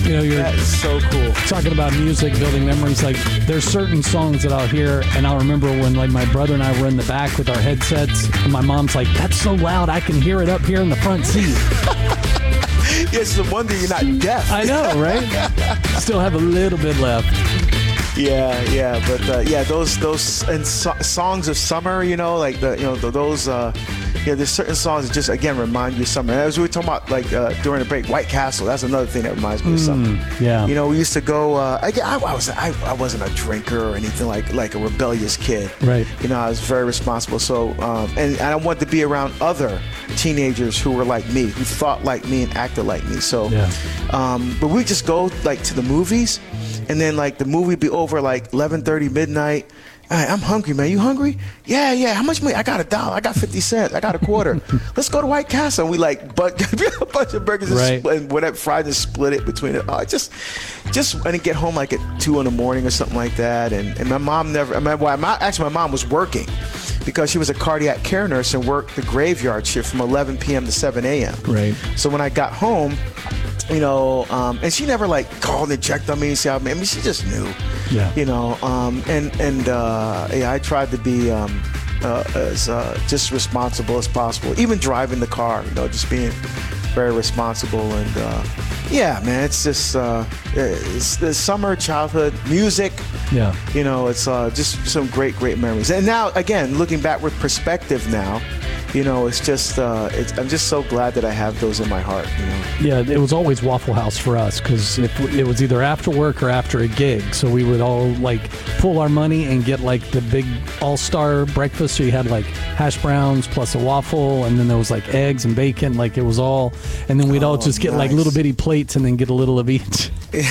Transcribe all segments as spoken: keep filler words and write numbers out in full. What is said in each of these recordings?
You know, you're that is so cool. talking about music, building memories. Like, there's certain songs that I'll hear, and I'll remember when, like, my brother and I were in the back with our headsets, and my mom's like, "That's so loud, I can hear it up here in the front seat." It's the wonder you're not deaf. I know, right? Still have a little bit left. Yeah, yeah, but uh, yeah, those those and so- songs of summer, you know, like the you know the, those. Uh, Yeah, there's certain songs that just, again, remind you of summer. And as we were talking about, like, uh, during the break, White Castle, that's another thing that reminds me of summer. Mm, yeah. You know, we used to go, uh, I, I, I, was, I, I wasn't a drinker or anything like like a rebellious kid. Right. You know, I was very responsible. So, um, and, and I wanted to be around other teenagers who were like me, who thought like me and acted like me. So, Yeah. um, but we just go, like, to the movies, and then, like, the movie would be over, like, eleven thirty, midnight. All right, I'm hungry, man. You hungry? Yeah, yeah. How much money? I got a dollar. I got fifty cents. I got a quarter. Let's go to White Castle. And we like but a bunch of burgers and, Right. split, and whatever, fried and split it between it. Oh, just, just, and then get home like at two in the morning or something like that. And, and my mom never, I mean, well, my, actually my mom was working because she was a cardiac care nurse and worked the graveyard shift from eleven p.m. to seven a.m. Right. So when I got home, you know, um, and she never like called and checked on me and said, I mean, she just knew, Yeah. you know, um, and, and, uh, yeah, I tried to be, um, uh, as, uh, just responsible as possible, even driving the car, you know, just being very responsible. And, uh, yeah, man, it's just, uh, it's the summer childhood music. Yeah. You know, it's, uh, just some great, great memories. And now, again, looking back with perspective now, you know, it's just, uh, it's, I'm just so glad that I have those in my heart, you know. Yeah, it was always Waffle House for us because it was either after work or after a gig. So we would all like pull our money and get like the big all-star breakfast. So you had like hash browns plus a waffle, and then there was like eggs and bacon. Like it was all, and then we'd all Oh, just get like nice. little bitty plates and then get a little of each.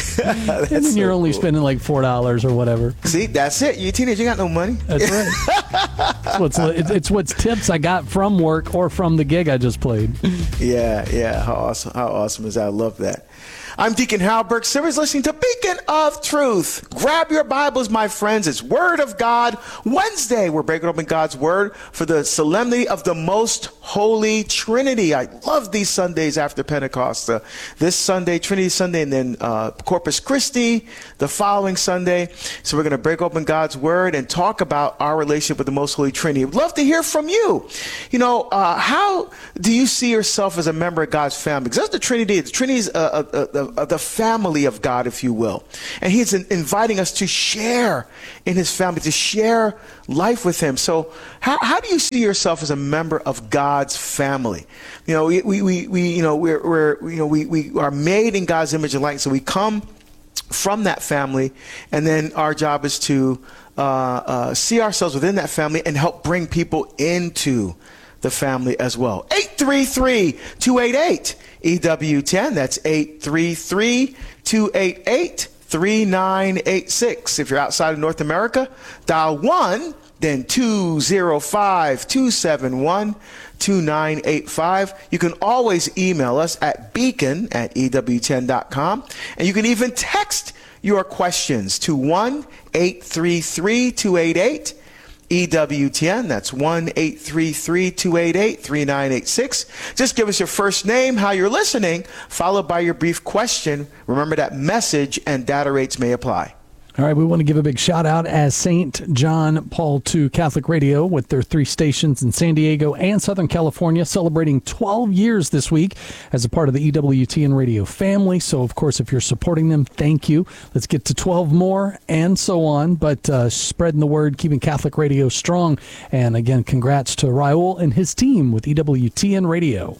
And then so you're only cool. spending like four dollars or whatever. See, that's it. You're a teenager, you got no money. That's right. It's what's, it's, it's what's tips I got from work or from the gig I just played. Yeah, yeah. How awesome! How awesome is that? I love that. I'm Deacon Harold Burke. Somebody's listening to Beacon of Truth. Grab your Bibles, my friends. It's Word of God Wednesday. We're breaking open God's Word for the solemnity of the Most Holy Trinity. I love these Sundays after Pentecost. Uh, this Sunday, Trinity Sunday, and then uh, Corpus Christi the following Sunday. So we're going to break open God's Word and talk about our relationship with the Most Holy Trinity. I'd love to hear from you. You know, uh, how do you see yourself as a member of God's family? Because that's the Trinity. The Trinity is a, a, a Uh, the family of God, if you will. And he's in, inviting us to share in his family, to share life with him. So how, how do you see yourself as a member of God's family? You know, we, we, we, we you know, we're, we're, you know, we, we are made in God's image and likeness. So we come from that family, and then our job is to uh, uh, see ourselves within that family and help bring people into the family as well. eight three three, two eight eight, E W ten. That's eight three three, two eight eight, three nine eight six. If you're outside of North America, dial one, then two zero five, two seven one, two nine eight five. You can always email us at beacon at E W ten dot com. And you can even text your questions to one eight three three, two eight eight, E W ten. That's one eight three three, two eight eight, three nine eight six. Just give us your first name, how you're listening, followed by your brief question. Remember that message and data rates may apply. All right, we want to give a big shout out as Saint John Paul the Second Catholic Radio with their three stations in San Diego and Southern California celebrating twelve years this week as a part of the E W T N Radio family. So, of course, if you're supporting them, thank you. Let's get to twelve more and so on. But uh, spreading the word, keeping Catholic radio strong. And again, congrats to Raul and his team with E W T N Radio.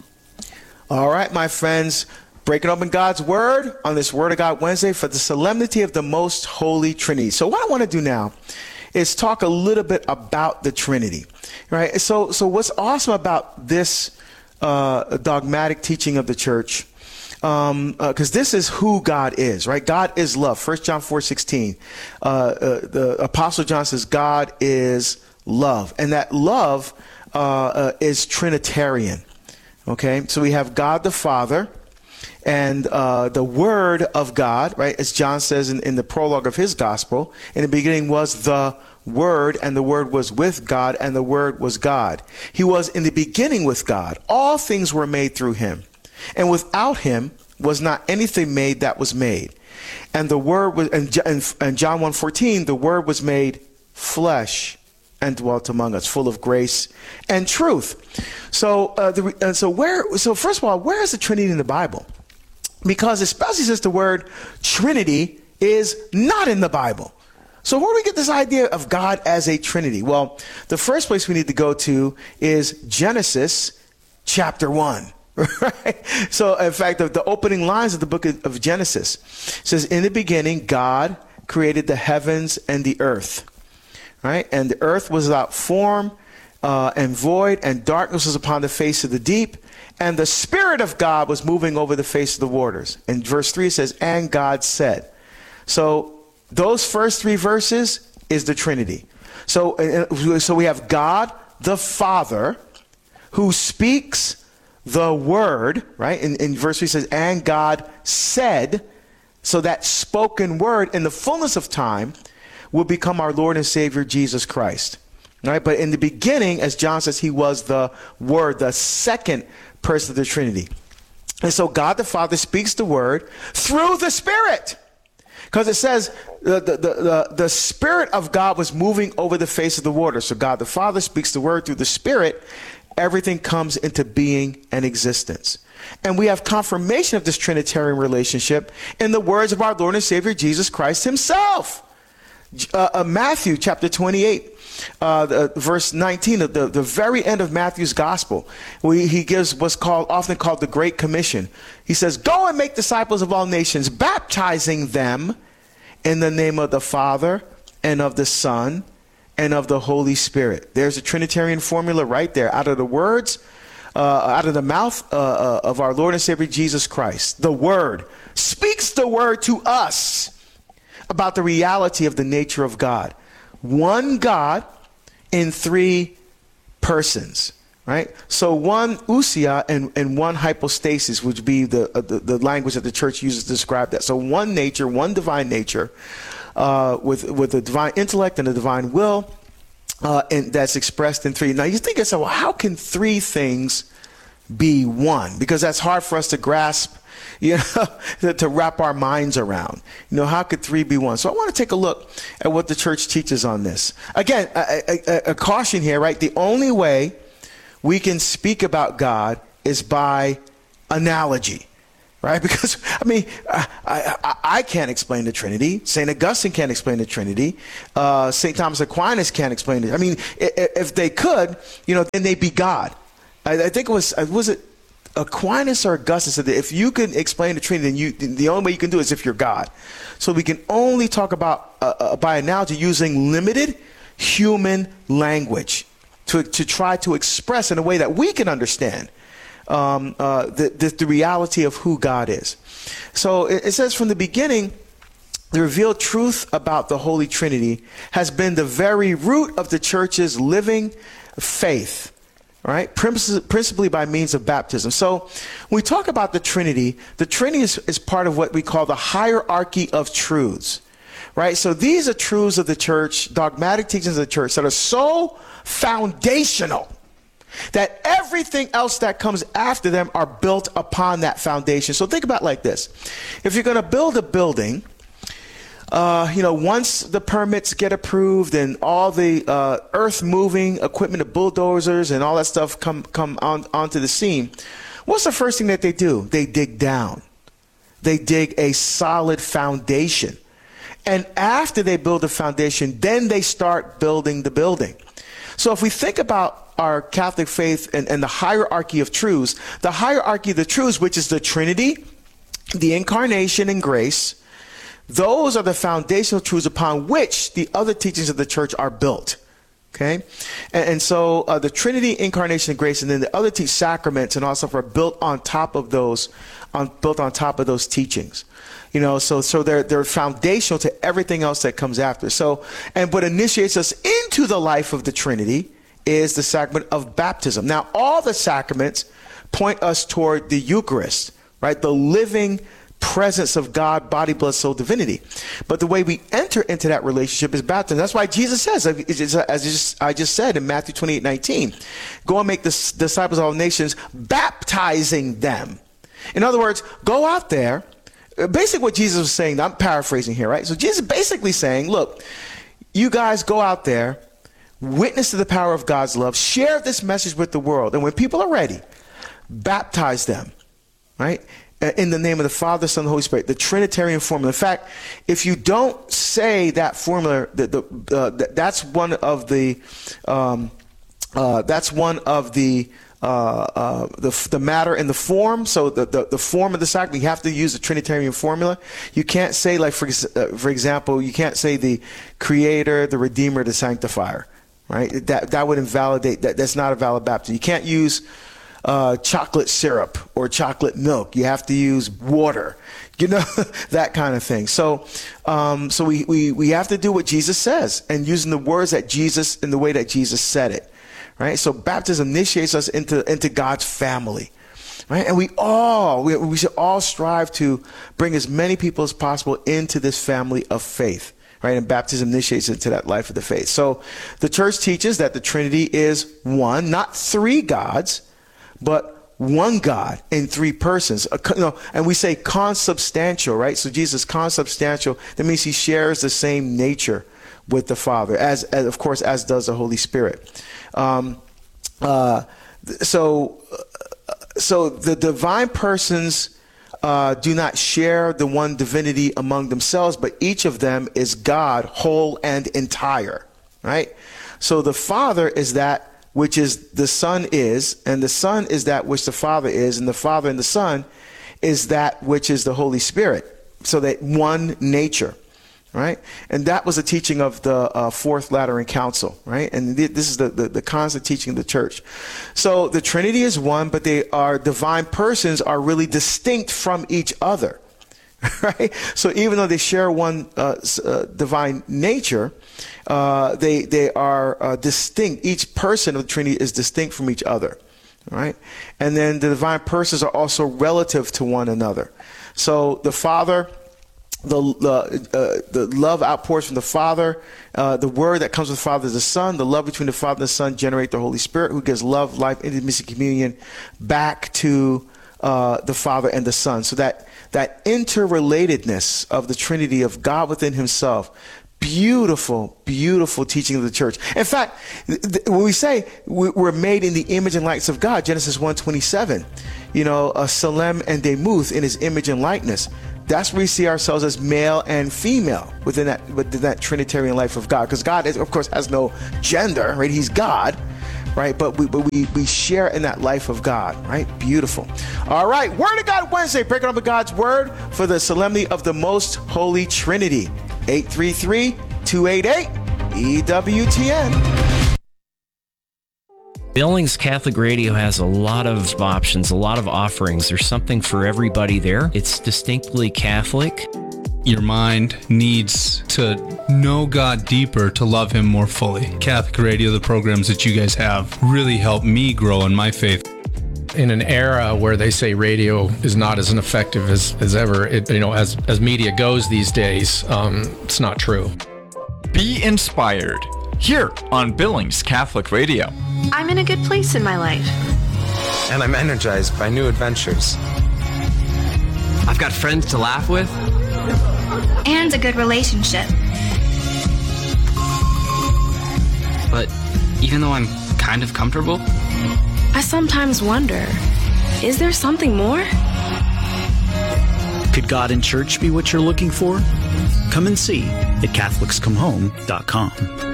All right, my friends. Breaking open God's Word on this Word of God Wednesday for the solemnity of the Most Holy Trinity. So what I want to do now is talk a little bit about the Trinity, right? So, so what's awesome about this uh, dogmatic teaching of the Church, um, uh, because this is who God is, right? God is love. First John four sixteen. Uh, uh, the Apostle John says God is love, and that love uh, uh, is Trinitarian. Okay, so we have God the Father. And uh, the Word of God, right, as John says in, in the prologue of his gospel, in the beginning was the Word, and the Word was with God, and the Word was God. He was in the beginning with God. All things were made through him. And without him, was not anything made that was made. And the word was, and, and John one fourteen, the word was made flesh and dwelt among us, full of grace and truth. So, uh, the, and so where, so first of all, where is the Trinity in the Bible? Because especially since the word Trinity is not in the Bible. So where do we get this idea of God as a Trinity? Well, the first place we need to go to is Genesis chapter one. Right? So in fact, the, the opening lines of the book of, of Genesis says, in the beginning, God created the heavens and the earth. Right? And the earth was without form uh, and void, and darkness was upon the face of the deep. And the Spirit of God was moving over the face of the waters. And verse three says, and God said. So those first three verses is the Trinity. So, uh, so we have God the Father who speaks the word, right? In, in verse three says, and God said, so that spoken word in the fullness of time will become our Lord and Savior, Jesus Christ. Right? But in the beginning, as John says, he was the word, the second person of the Trinity. And so God the Father speaks the word through the Spirit. Because it says the, the, the, the Spirit of God was moving over the face of the water. So God the Father speaks the word through the Spirit. Everything comes into being and existence. And we have confirmation of this Trinitarian relationship in the words of our Lord and Savior Jesus Christ himself. Uh, uh, Matthew chapter twenty-eight, uh, the, verse nineteen, the, the, the very end of Matthew's gospel, where he gives what's called often called the Great Commission. He says, go and make disciples of all nations, baptizing them in the name of the Father and of the Son and of the Holy Spirit. There's a Trinitarian formula right there, out of the words, uh, out of the mouth uh, uh, of our Lord and Savior Jesus Christ. The Word speaks the word to us about the reality of the nature of God. One God in three persons, right? So one ousia and, and one hypostasis, which would be the, uh, the the language that the church uses to describe that. So one nature, one divine nature, uh, with with a divine intellect and a divine will, uh, and that's expressed in three. Now you think yourself, well, how can three things be one? Because that's hard for us to grasp, you know, to, to wrap our minds around. You know, how could three be one? So I want to take a look at what the church teaches on this. Again, a, a, a caution here, right? The only way we can speak about God is by analogy, right? Because, I mean, I, I, I can't explain the Trinity. Saint Augustine can't explain the Trinity. Uh, Saint Thomas Aquinas can't explain it. I mean, if, if they could, you know, then they'd be God. I, I think it was, was it Aquinas or Augustine said that if you can explain the Trinity, then you, the only way you can do it is if you're God. So we can only talk about, uh, uh, by analogy, using limited human language to, to try to express in a way that we can understand um, uh, the, the, the reality of who God is. So it, it says from the beginning, the revealed truth about the Holy Trinity has been the very root of the church's living faith. Right, principally by means of baptism. So when we talk about the Trinity, the Trinity is, is part of what we call the hierarchy of truths. Right, so these are truths of the church, dogmatic teachings of the church that are so foundational that everything else that comes after them are built upon that foundation. So think about it like this. If you're going to build a building, Uh, you know, once the permits get approved and all the uh, earth-moving equipment, the bulldozers and all that stuff come come on onto the scene, what's the first thing that they do? They dig down. They dig a solid foundation. And after they build a foundation, then they start building the building. So if we think about our Catholic faith and, and the hierarchy of truths, the hierarchy of the truths, which is the Trinity, the Incarnation and grace, those are the foundational truths upon which the other teachings of the church are built. Okay? And, and so uh, the Trinity, Incarnation, and grace, and then the other teach sacraments and all stuff are built on top of those, on, built on top of those teachings. You know, so so they're they're foundational to everything else that comes after. So, and what initiates us into the life of the Trinity is the sacrament of baptism. Now, all the sacraments point us toward the Eucharist, right? The living presence of God, body, blood, soul, divinity. But the way we enter into that relationship is baptism. That's why Jesus says, as I just said in Matthew twenty-eight nineteen, go and make the disciples of all nations, baptizing them In other words, go out there. Basically what Jesus was saying, I'm paraphrasing here, right? So Jesus is basically saying, look, you guys go out there, witness to the power of God's love, share this message with the world. And when people are ready, baptize them, right? In the name of the Father, Son, and the Holy Spirit, the Trinitarian formula. In fact, if you don't say that formula, the, the, uh, that's one of the, um, uh, that's one of the, Uh, uh, the the matter and the form. So the, the, the form of the sacrament, you have to use the Trinitarian formula. You can't say, like, for, uh, for example, you can't say the Creator, the Redeemer, the Sanctifier, right? That that would invalidate, that. That's not a valid baptism. You can't use uh, chocolate syrup or chocolate milk. You have to use water, you know, that kind of thing. So um, so we, we, we have to do what Jesus says and using the words that Jesus, in the way that Jesus said it. Right, so baptism initiates us into into God's family, right? And we all we, we should all strive to bring as many people as possible into this family of faith, right? And baptism initiates into that life of the faith. So the church teaches that the Trinity is one, not three gods, but one God in three persons. You know, and we say consubstantial, right? So Jesus is consubstantial. That means he shares the same nature with the Father, as, as of course, as does the Holy Spirit. Um, uh, so, so the divine persons uh, do not share the one divinity among themselves, but each of them is God, whole and entire, right? So the Father is that which is the Son is, and the Son is that which the Father is, and the Father and the Son is that which is the Holy Spirit. So that one nature. Right, and that was a teaching of the uh, Fourth Lateran Council, right? And th- this is the, the the constant teaching of the church. So the Trinity is one, but they are divine persons are really distinct from each other, right? So even though they share one uh, uh, divine nature, uh, they they are uh, distinct. Each person of the Trinity is distinct from each other, right? And then the divine persons are also relative to one another. So the Father. The uh, uh, the love outpours from the Father. Uh, the word that comes with the Father is the Son. The love between the Father and the Son generate the Holy Spirit, who gives love, life, intimacy, communion back to uh, the Father and the Son. So that that interrelatedness of the Trinity of God within Himself. Beautiful, beautiful teaching of the church. In fact, th- when we say we're made in the image and likeness of God, Genesis one twenty-seven, you know, a Salem and Demuth in His image and likeness. That's where we see ourselves as male and female within that within that Trinitarian life of God. Because God, is, of course, has no gender, right? He's God, right? But we but we we share in that life of God, right? Beautiful. All right, Word of God Wednesday, breaking up God's Word for the solemnity of the Most Holy Trinity. eight three three, two eight eight, E W T N. Billings Catholic Radio has a lot of options, a lot of offerings. There's something for everybody there. It's distinctly Catholic. Your mind needs to know God deeper to love Him more fully. Catholic Radio, the programs that you guys have, really help me grow in my faith. In an era where they say radio is not as effective as, as ever, it, you know, as, as media goes these days, um, it's not true. Be inspired here on Billings Catholic Radio. I'm in a good place in my life. And I'm energized by new adventures. I've got friends to laugh with. And a good relationship. But even though I'm kind of comfortable, I sometimes wonder, is there something more? Could God in church be what you're looking for? Come and see at Catholics Come Home dot com.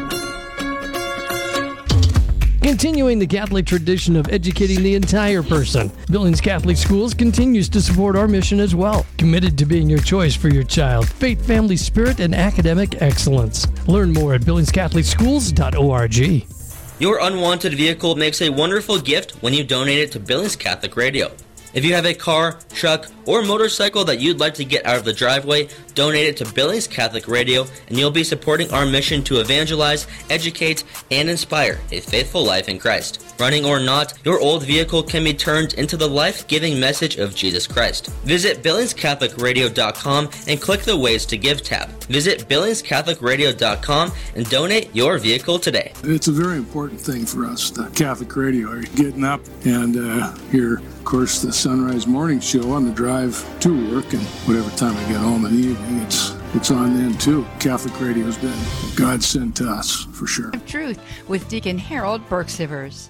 Continuing the Catholic tradition of educating the entire person, Billings Catholic Schools continues to support our mission as well. Committed to being your choice for your child, faith, family, spirit, and academic excellence. Learn more at Billings Catholic Schools dot org. Your unwanted vehicle makes a wonderful gift when you donate it to Billings Catholic Radio. If you have a car, truck, or motorcycle that you'd like to get out of the driveway, donate it to Billings Catholic Radio, and you'll be supporting our mission to evangelize, educate, and inspire a faithful life in Christ. Running or not, your old vehicle can be turned into the life-giving message of Jesus Christ. Visit Billings Catholic Radio dot com and click the Ways to Give tab. Visit Billings Catholic Radio dot com and donate your vehicle today. It's a very important thing for us, the Catholic Radio. You're getting up and uh, hear, of course, the Sunrise Morning Show on the drive to work, and whatever time I get home in the evening, it's it's on then too. Catholic Radio's been God sent to us, for sure. Of Truth with Deacon Harold Burke-Sivers.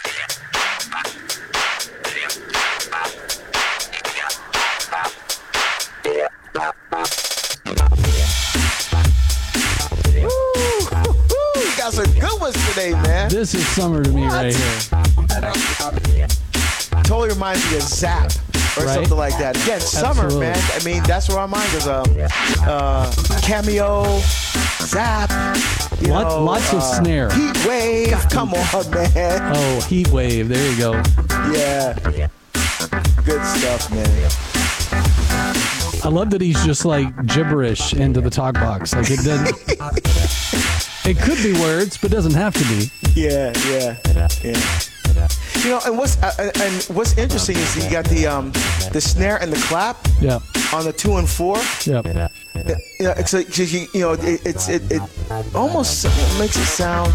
We got some good ones today, man. This is summer to me what? right here. Totally reminds me of Zap or right? something like that. Again, summer, Absolutely. man. I mean, that's where our mind goes. Um, uh, Cameo, Zap. You Lots, know, lots uh, of snare. Heat Wave. God. Come on, man. Oh, Heat Wave. There you go. Yeah. Good stuff, man. I love that he's just like gibberish into the talk box. Like it doesn't. It could be words, but doesn't have to be. Yeah, yeah, yeah. You know, and what's uh, and what's interesting is you got the um the snare and the clap. Yeah. On the two and four. Yep. Yeah. You know, it's like, you know, it, it's it, it almost makes it sound.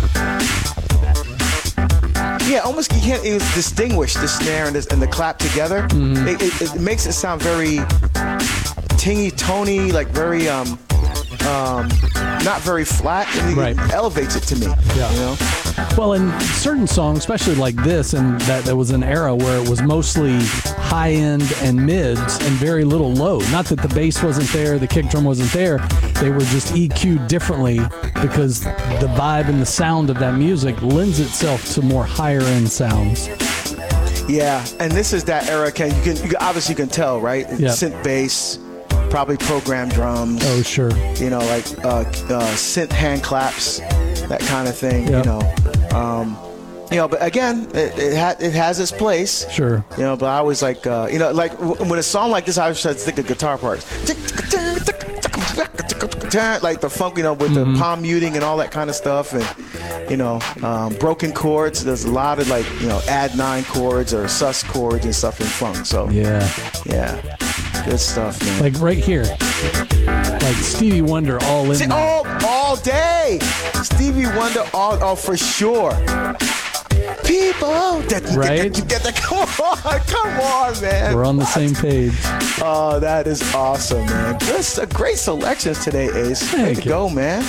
Yeah, almost you can't even distinguish the snare and the, and the clap together. Mm-hmm. It, it, it makes it sound very tingy, tony, like very um um not very flat. And it, right. it elevates it to me. Yeah. You know. Well, in certain songs, especially like this, and that there was an era where it was mostly high end and mids and very little low. Not that the bass wasn't there, the kick drum wasn't there. They were just E Q'd differently because the vibe and the sound of that music lends itself to more higher end sounds. Yeah, and this is that era. Can you can you obviously you can tell, right? Yep. Synth bass, probably programmed drums. Oh, sure. You know, like uh, uh, synth hand claps, that kind of thing. Yep. You know. Um, You know, but again, it it, ha- it has its place. Sure. You know, but I always like, uh, you know, like w- when a song like this, I always try to think of guitar parts. Like the funk, you know, with mm-hmm. the palm muting and all that kind of stuff. And, you know, um, broken chords. There's a lot of like, you know, add nine chords or sus chords and stuff in funk. So, yeah. Yeah. Good stuff, man. Like right here. Like Stevie Wonder all in See, there. all, all day. Stevie Wonder all, oh, for sure. People, that, right? That, that, that, come on, come on, man. We're on the what? same page. Oh, that is awesome, man. That's a great selections today, Ace. Way to go, man.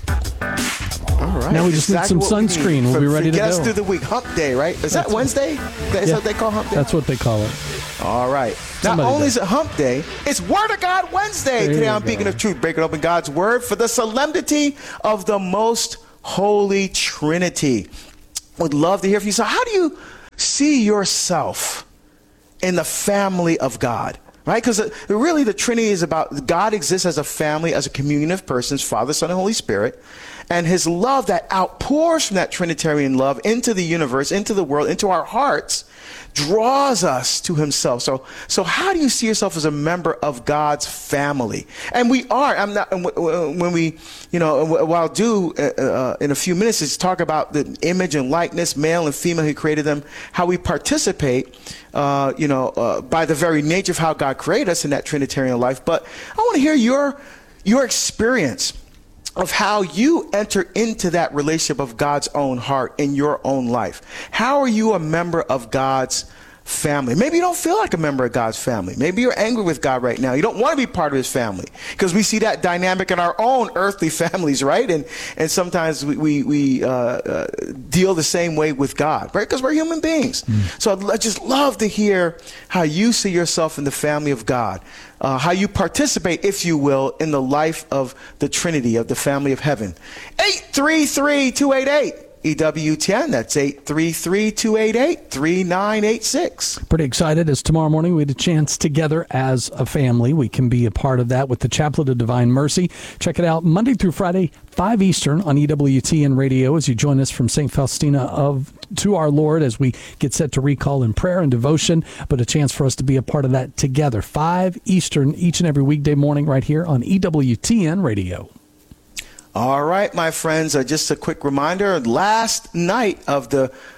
All right. Now we just exactly need some sunscreen. We we'll be ready to get go. us through the week. Hump Day, right? Is That's that Wednesday? That's yeah. what they call Hump Day? That's what they call it. All right. Not Somebody only does. is it Hump Day, it's Word of God Wednesday. There Today you on go. Beacon of Truth, breaking open God's Word for the solemnity of the Most Holy Trinity. Would love to hear from you. So how do you see yourself in the family of God? Right? Because really the Trinity is about God exists as a family, as a communion of persons, Father, Son, and Holy Spirit. And his love that outpours from that Trinitarian love into the universe, into the world, into our hearts, draws us to himself. So, so how do you see yourself as a member of God's family? And we are. I'm not. When we, you know, what I'll do uh, in a few minutes is talk about the image and likeness, male and female, he created them, how we participate, uh, you know, uh, by the very nature of how God created us in that Trinitarian life. But I want to hear your your experience of how you enter into that relationship of God's own heart in your own life. How are you a member of God's family? Maybe you don't feel like a member of God's family. Maybe you're angry with God right now. You don't want to be part of his family because we see that dynamic in our own earthly families, right? And and sometimes we we, we uh, uh, deal the same way with God, right? Because we're human beings. Mm. So I'd, I'd just love to hear how you see yourself in the family of God. Uh, how you participate, if you will, in the life of the Trinity, of the family of heaven. eight three three, two eight eight, E W ten. That's eight three three, two eight eight, three nine eight six. Pretty excited as tomorrow morning we had a chance together as a family. We can be a part of that with the Chaplet of Divine Mercy. Check it out Monday through Friday, five Eastern on E W T N Radio as you join us from Saint Faustina of to our Lord as we get set to recall in prayer and devotion, but a chance for us to be a part of that together. five Eastern each and every weekday morning right here on E W T N Radio. All right, my friends, uh, just a quick reminder. Last night of the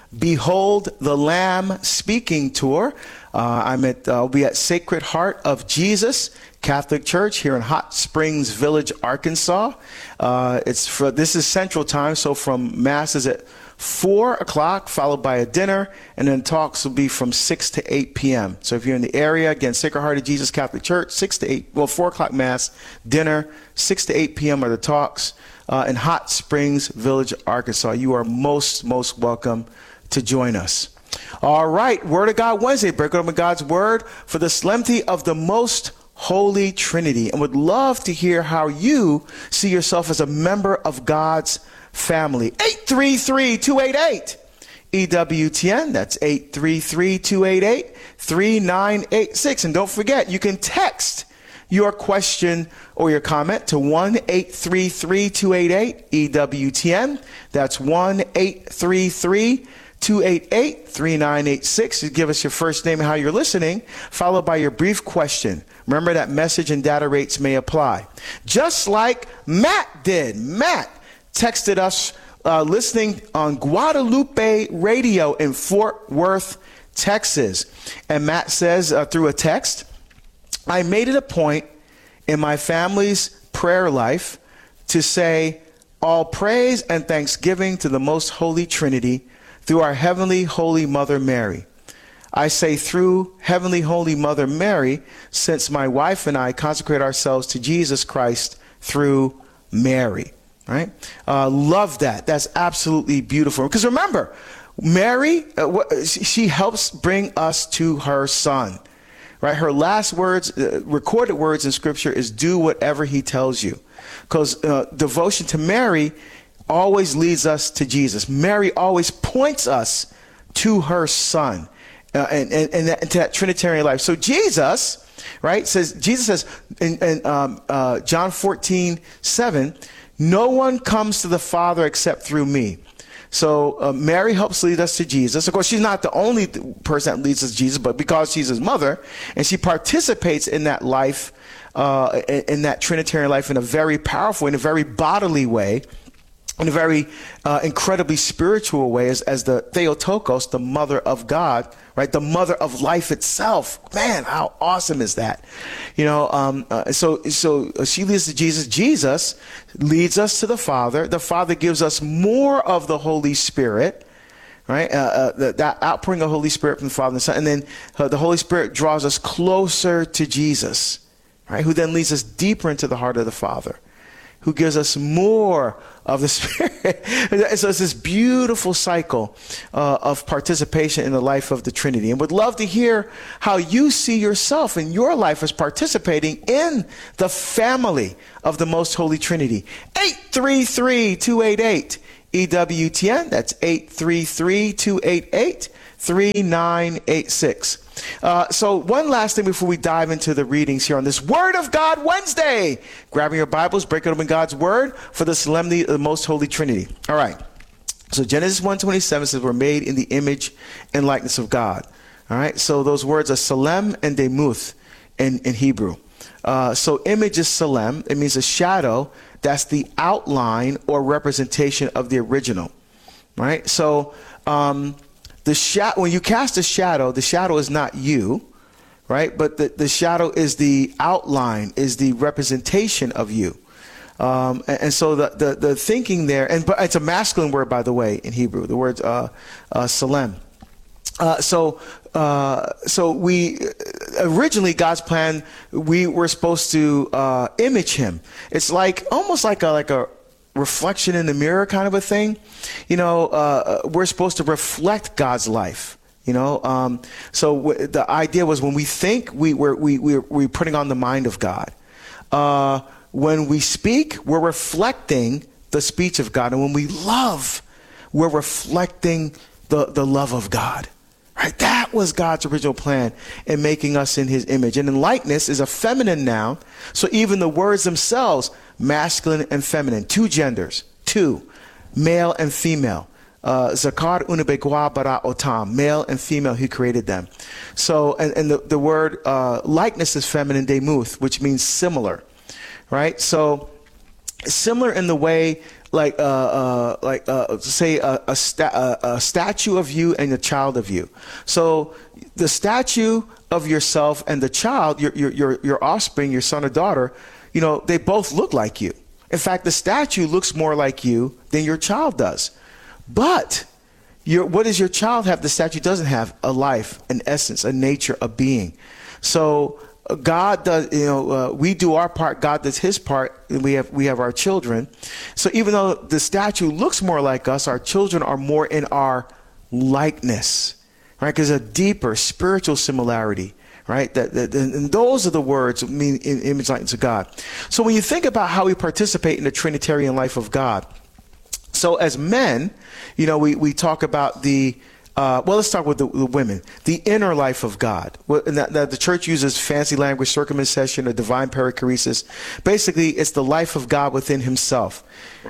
Behold the Lamb Speaking Tour. Uh, I'm at, uh, I'll be at Sacred Heart of Jesus Catholic Church here in Hot Springs Village, Arkansas. Uh, it's for, this is Central Time, so from Mass is at four o'clock, followed by a dinner, and then talks will be from six to eight p.m. So if you're in the area, again, Sacred Heart of Jesus Catholic Church, six to eight, well, four o'clock Mass, dinner, six to eight p.m. are the talks uh, in Hot Springs Village, Arkansas. You are most, most welcome to join us. All right, Word of God Wednesday, break open God's Word for the solemnity of the Most Holy Trinity, and would love to hear how you see yourself as a member of God's family. eight three three, two eight eight, E W T N. That's eight three three, two eight eight, three nine eight six. And don't forget, you can text your question or your comment to one eight three three, two eight eight, E W T N. That's one eight three three, two eight eight, three nine eight six. You give us your first name and how you're listening, followed by your brief question. Remember that message and data rates may apply. Just like Matt did. Matt texted us uh, listening on Guadalupe Radio in Fort Worth, Texas. And Matt says uh, through a text, I made it a point in my family's prayer life to say all praise and thanksgiving to the Most Holy Trinity through our Heavenly Holy Mother Mary. I say through Heavenly Holy Mother Mary, since my wife and I consecrate ourselves to Jesus Christ through Mary. Right? Uh, love that. That's absolutely beautiful. Because remember, Mary, uh, what, she helps bring us to her Son. Right? Her last words, uh, recorded words in Scripture is do whatever he tells you. Because uh, devotion to Mary always leads us to Jesus. Mary always points us to her Son. Uh, and, and, and that, into that Trinitarian life. So Jesus, right, says, Jesus says in, in um, uh, John fourteen, seven, no one comes to the Father except through me. So uh, Mary helps lead us to Jesus. Of course, she's not the only person that leads us to Jesus, but because she's his mother, and she participates in that life, uh, in, in that Trinitarian life in a very powerful, in a very bodily way, in a very uh, incredibly spiritual way, as, as the Theotokos, the mother of God, right? The mother of life itself. Man, how awesome is that? You know, um, uh, so so she leads to Jesus. Jesus leads us to the Father. The Father gives us more of the Holy Spirit, right? Uh, uh, the, that outpouring of the Holy Spirit from the Father and the Son. And then uh, the Holy Spirit draws us closer to Jesus, right? Who then leads us deeper into the heart of the Father, who gives us more of the Spirit. So it's this beautiful cycle uh, of participation in the life of the Trinity. And would love to hear how you see yourself in your life as participating in the family of the Most Holy Trinity. eight three three, two eight eight, E W T N. That's eight three three, two eight eight, three nine eight six. Uh, so one last thing before we dive into the readings here on this Word of God Wednesday. Grabbing your Bibles, breaking open God's Word for the solemnity of the Most Holy Trinity. All right. So Genesis one twenty-seven says we're made in the image and likeness of God. All right. So those words are Salem and Demuth in, in Hebrew. Uh, so image is Salem. It means a shadow. That's the outline or representation of the original. Right. So, um, The shadow, when you cast a shadow, the shadow is not you, right? But the, the shadow is the outline, is the representation of you. Um, and, and so the, the, the thinking there, and but it's a masculine word, by the way, in Hebrew, the word uh, uh, Salem. Uh, so, uh, so we originally God's plan, we were supposed to uh, image him. It's like almost like a like a reflection in the mirror kind of a thing. You know, uh, we're supposed to reflect God's life, you know. Um, so w- the idea was when we think, we, we're, we, we're, we're putting on the mind of God. Uh, when we speak, we're reflecting the speech of God. And when we love, we're reflecting the, the love of God. Right? That was God's original plan in making us in his image. And in likeness is a feminine noun. So even the words themselves, masculine and feminine, two genders, two, male and female. Uh, Zakar unabegwa bara otam, male and female, he created them. So, and, and the, the word uh, likeness is feminine, demuth, which means similar. Right? So similar in the way, like, uh, uh, like, uh, say, a, a, sta- a, a statue of you and a child of you. So the statue of yourself and the child, your, your, your, your offspring, your son or daughter, you know, they both look like you. In fact, the statue looks more like you than your child does. But your, what does your child have the statue doesn't have? A life, an essence, a nature, a being. So God does, you know, uh, we do our part, God does his part, and we have, we have our children. So even though the statue looks more like us, our children are more in our likeness, right? Because a deeper spiritual similarity, right? That, that, and those are the words that mean in image, likeness of God. So when you think about how we participate in the Trinitarian life of God, so as men, you know, we, we talk about the, Uh, well, let's start with the, the women. The inner life of God. Well, and that, that the church uses fancy language, circumcision, or divine perichoresis. Basically, it's the life of God within himself.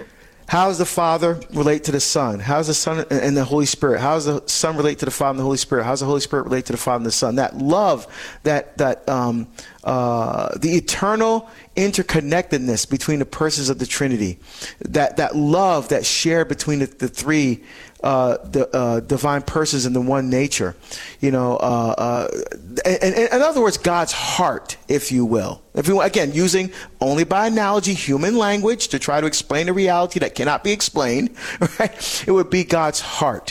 How does the Father relate to the Son? How does the Son and the Holy Spirit? How does the Son relate to the Father and the Holy Spirit? How does the Holy Spirit relate to the Father and the Son? That love, that that um, uh, the eternal interconnectedness between the persons of the Trinity, that that love that's shared between the, the three uh, the uh, divine persons in the one nature, you know, uh, uh, and, and, in other words, God's heart, if you will. If you again using only by analogy human language to try to explain a reality that cannot be explained, right? It would be God's heart,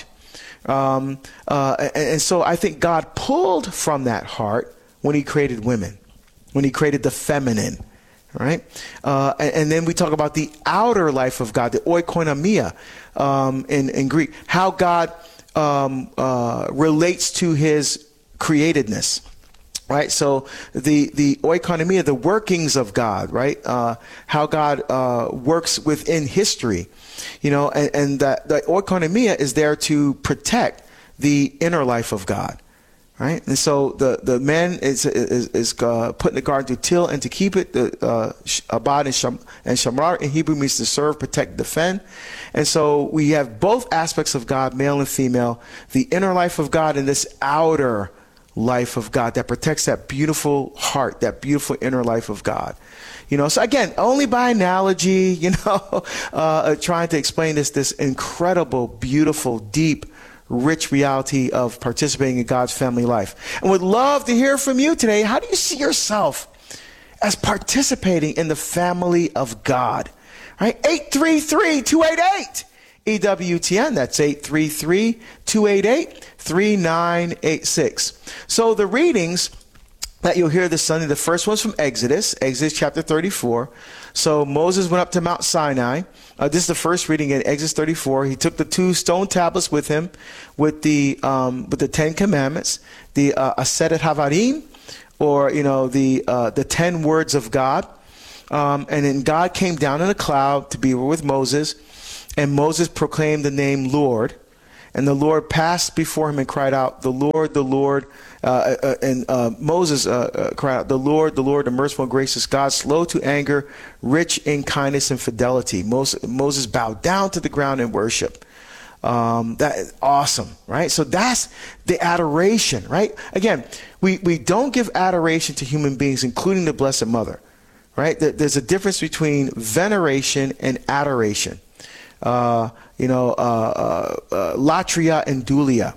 um, uh, and, and so I think God pulled from that heart when He created women, when He created the feminine. Right, uh, and, and then we talk about the outer life of God, the oikonomia um, in, in Greek, how God um, uh, relates to His createdness. Right, so the the oikonomia, the workings of God, right, uh, how God uh, works within history, you know, and, and that the oikonomia is there to protect the inner life of God. Right, and so the, the man is is, is uh, put in the garden to till and to keep it. The uh, abad and sham, and shamrar in Hebrew means to serve, protect, defend. And so we have both aspects of God, male and female, the inner life of God and this outer life of God that protects that beautiful heart, that beautiful inner life of God. You know, so again, only by analogy, you know, uh, trying to explain this this incredible, beautiful, deep, rich reality of participating in God's family life. And would love to hear from you today. How do you see yourself as participating in the family of God? Right? eight three three, two eight eight, E W T N. That's eight three three, two eight eight, three nine eight six. So the readings that you'll hear this Sunday, the first one's from Exodus, Exodus chapter thirty-four. So Moses went up to Mount Sinai. Uh, this is the first reading in Exodus thirty-four. He took the two stone tablets with him, with the um, with the Ten Commandments, the uh, Asetet Havarim, or you know the uh, the ten words of God. Um, and then God came down in a cloud to be with Moses, and Moses proclaimed the name Lord. And the Lord passed before him and cried out, "The Lord, the Lord." Uh, uh, and uh, Moses uh, uh, cried out, "The Lord, the Lord, the merciful and gracious God, slow to anger, rich in kindness and fidelity." Moses, Moses bowed down to the ground in worship. Um, that is awesome, right? So that's the adoration, right? Again, we, we don't give adoration to human beings, including the Blessed Mother, right? There's a difference between veneration and adoration. Uh, you know, uh, uh, uh, latria and dulia.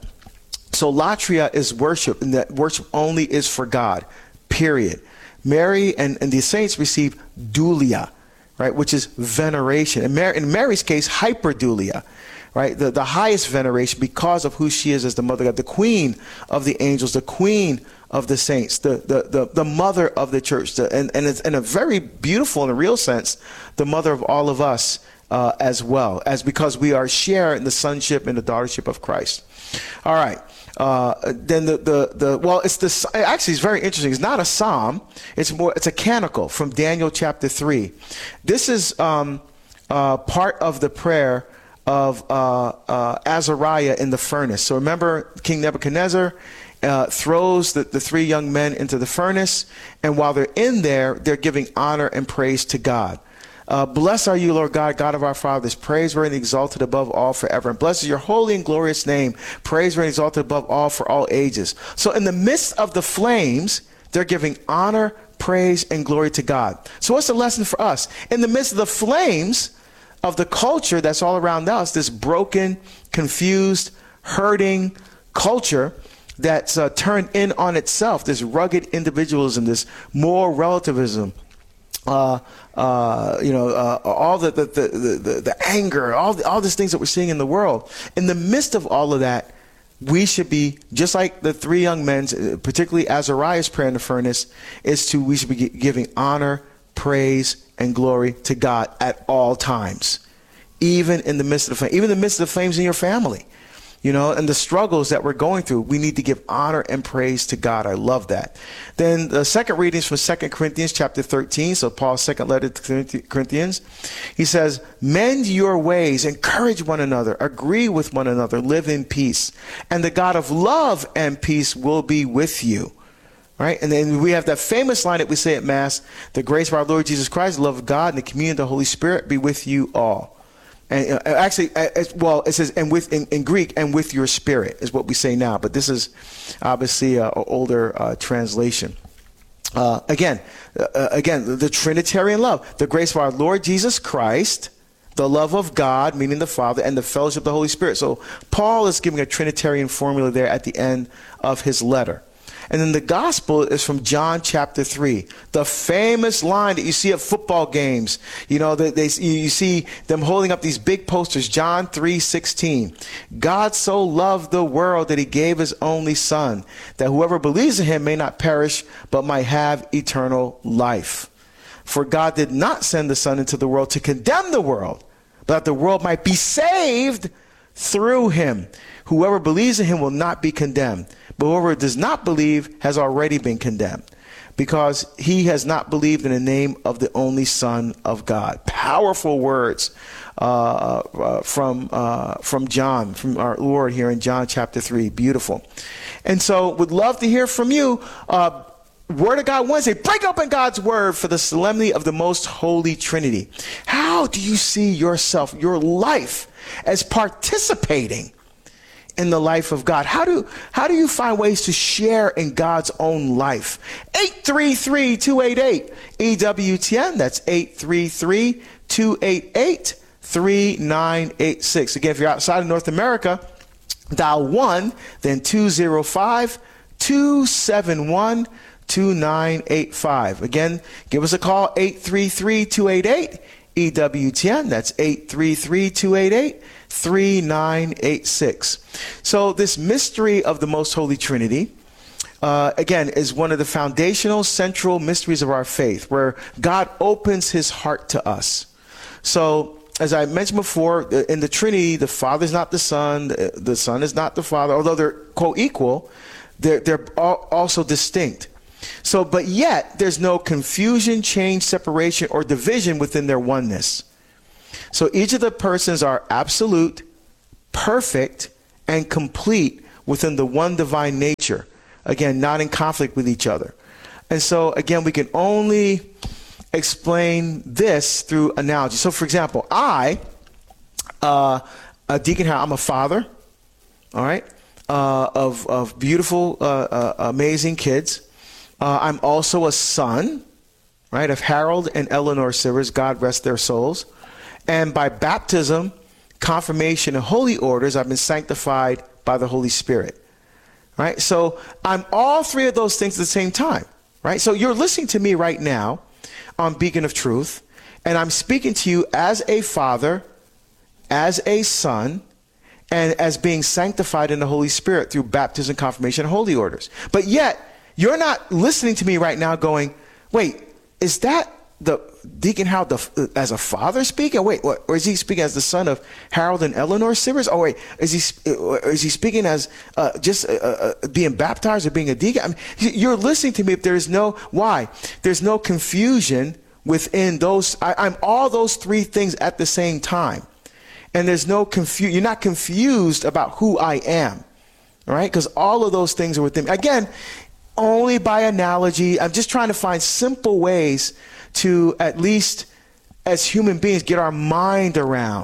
So latria is worship, and that worship only is for God, period. Mary and, and the saints receive dulia, right, which is veneration. In, Mary, in Mary's case, hyperdulia, right, the, the highest veneration because of who she is as the mother of God, the queen of the angels, the queen of the saints, the the the, the mother of the church, the, and, and it's in a very beautiful and real sense, the mother of all of us. Uh, as well as because we are sharing the sonship and the daughtership of Christ. All right. Uh, then the, the, the, well, it's this, actually it's very interesting. It's not a psalm. It's more, it's a canticle from Daniel chapter three. This is, um, uh, part of the prayer of, uh, uh, Azariah in the furnace. So remember King Nebuchadnezzar, uh, throws the, the three young men into the furnace. And while they're in there, they're giving honor and praise to God. Uh, blessed are you, Lord God, God of our fathers, praiseworthy and exalted above all forever. And blessed is your holy and glorious name, praiseworthy and exalted above all for all ages. So in the midst of the flames, they're giving honor, praise, and glory to God. So what's the lesson for us? In the midst of the flames of the culture that's all around us, this broken, confused, hurting culture that's uh, turned in on itself, this rugged individualism, this moral relativism, uh, uh, you know, uh, all the the, the, the, the anger, all, the, all these things that we're seeing in the world. In the midst of all of that, we should be, just like the three young men, particularly Azariah's prayer in the furnace, is to, we should be giving honor, praise, and glory to God at all times, even in the midst of the flame, even in the midst of the flames in your family. You know, and the struggles that we're going through, we need to give honor and praise to God. I love that. Then the second reading is from Second Corinthians chapter thirteen. So Paul's second letter to Corinthians. He says, mend your ways, encourage one another, agree with one another, live in peace. And the God of love and peace will be with you. Right? And then we have that famous line that we say at Mass, the grace of our Lord Jesus Christ, the love of God, and the communion of the Holy Spirit be with you all. And uh, actually, uh, well, it says, and with in, in Greek, and with your spirit is what we say now. But this is obviously an older uh, translation. Uh, again, uh, again, the Trinitarian love, the grace of our Lord Jesus Christ, the love of God, meaning the Father, and the fellowship of the Holy Spirit. So Paul is giving a Trinitarian formula there at the end of his letter. And then the gospel is from John chapter three, the famous line that you see at football games. You know, they, they, you see them holding up these big posters, John three sixteen. God so loved the world that he gave his only son, that whoever believes in him may not perish, but might have eternal life. For God did not send the son into the world to condemn the world, but that the world might be saved through him. Whoever believes in him will not be condemned, but whoever does not believe has already been condemned, because he has not believed in the name of the only Son of God. Powerful words uh, uh, from uh, from John, from our Lord here in John chapter three. Beautiful. And so would love to hear from you. Uh, Word of God Wednesday, break open God's word for the solemnity of the most holy Trinity. How do you see yourself, your life, as participating in the life of God? How do how do you find ways to share in God's own life? eight three three, two eight eight, E W T N. That's eight three three, two eight eight, three nine eight six. Again, if you're outside of North America, dial one, then two zero five, two seven one, two nine eight five. Again, give us a call, eight three three, two eight eight, E W T N. That's eight three three, two eight eight, three nine eight six. So this mystery of the Most Holy Trinity, uh, again, is one of the foundational central mysteries of our faith, where God opens his heart to us. So as I mentioned before, in the Trinity, the Father is not the Son, the Son is not the Father, although they're co-equal, they're, they're also distinct. So, but yet there's no confusion, change, separation, or division within their oneness. So each of the persons are absolute, perfect, and complete within the one divine nature. Again, not in conflict with each other. And so, again, we can only explain this through analogy. So, for example, I, uh, uh, Deacon Harold, I'm a father, all right, uh, of, of beautiful, uh, uh, amazing kids. Uh, I'm also a son, right, of Harold and Eleanor Sivers, God rest their souls. And by baptism, confirmation, and holy orders, I've been sanctified by the Holy Spirit, right? So I'm all three of those things at the same time, right? So you're listening to me right now on Beacon of Truth, and I'm speaking to you as a father, as a son, and as being sanctified in the Holy Spirit through baptism, confirmation, and holy orders. But yet, you're not listening to me right now going, wait, is that the Deacon Harold the, as a father speaking? Wait, what, or is he speaking as the son of Harold and Eleanor Sivers? Oh, wait, is he is he speaking as uh, just uh, uh, being baptized or being a deacon? I mean, you're listening to me. If there's no why, there's no confusion within those. I, I'm all those three things at the same time, and there's no confusion. You're not confused about who I am, all right? Because all of those things are within me. Again, only by analogy. I'm just trying to find simple ways to, at least as human beings, get our mind around